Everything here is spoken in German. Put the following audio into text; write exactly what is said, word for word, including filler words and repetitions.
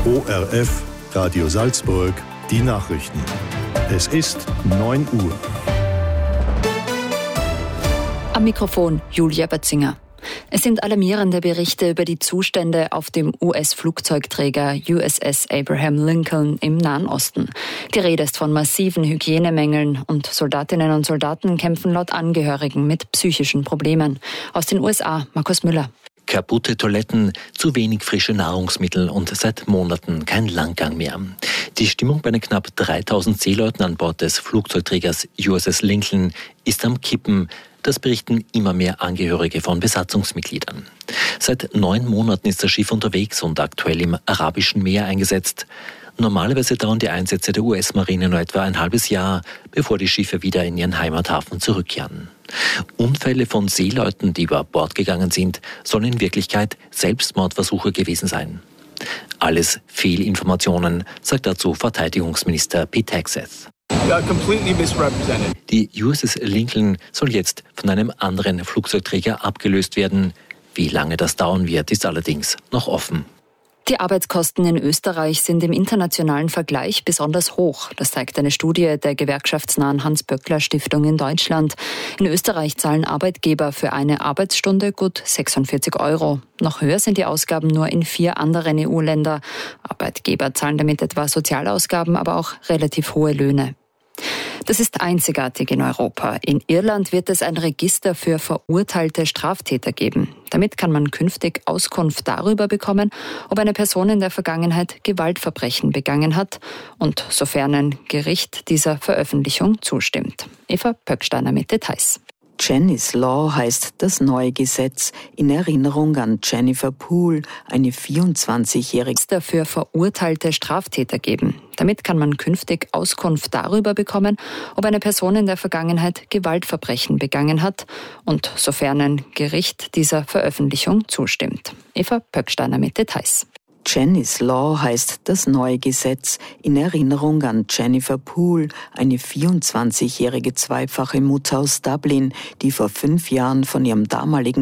O R F, Radio Salzburg, die Nachrichten. Es ist neun Uhr. Am Mikrofon Julia Bötzinger. Es sind alarmierende Berichte über die Zustände auf dem U S-Flugzeugträger U S S Abraham Lincoln im Nahen Osten. Die Rede ist von massiven Hygienemängeln und Soldatinnen und Soldaten kämpfen laut Angehörigen mit psychischen Problemen. Aus den U S A, Markus Müller. Kaputte Toiletten, zu wenig frische Nahrungsmittel und seit Monaten kein Langgang mehr. Die Stimmung bei den knapp dreitausend Seeleuten an Bord des Flugzeugträgers U S S Lincoln ist am Kippen. Das berichten immer mehr Angehörige von Besatzungsmitgliedern. Seit neun Monaten ist das Schiff unterwegs und aktuell im Arabischen Meer eingesetzt. Normalerweise dauern die Einsätze der U S-Marine nur etwa ein halbes Jahr, bevor die Schiffe wieder in ihren Heimathafen zurückkehren. Unfälle von Seeleuten, die über Bord gegangen sind, sollen in Wirklichkeit Selbstmordversuche gewesen sein. Alles Fehlinformationen, sagt dazu Verteidigungsminister Pete Hegseth. Die U S S Lincoln soll jetzt von einem anderen Flugzeugträger abgelöst werden. Wie lange das dauern wird, ist allerdings noch offen. Die Arbeitskosten in Österreich sind im internationalen Vergleich besonders hoch. Das zeigt eine Studie der gewerkschaftsnahen Hans-Böckler-Stiftung in Deutschland. In Österreich zahlen Arbeitgeber für eine Arbeitsstunde gut sechsundvierzig Euro. Noch höher sind die Ausgaben nur in vier anderen E U-Ländern. Arbeitgeber zahlen damit etwa Sozialausgaben, aber auch relativ hohe Löhne. Das ist einzigartig in Europa. In Irland wird es ein Register für verurteilte Straftäter geben. Damit kann man künftig Auskunft darüber bekommen, ob eine Person in der Vergangenheit Gewaltverbrechen begangen hat und sofern ein Gericht dieser Veröffentlichung zustimmt. Eva Pöcksteiner mit Details. Jenny's Law heißt das neue Gesetz in Erinnerung an Jennifer Poole, eine vierundzwanzigjährige dafür verurteilte Straftäter geben. Damit kann man künftig Auskunft darüber bekommen, ob eine Person in der Vergangenheit Gewaltverbrechen begangen hat und sofern ein Gericht dieser Veröffentlichung zustimmt. Eva Pöcksteiner mit Details. Jenny's Law heißt das neue Gesetz in Erinnerung an Jennifer Poole, eine vierundzwanzigjährige zweifache Mutter aus Dublin, die vor fünf Jahren von ihrem damaligen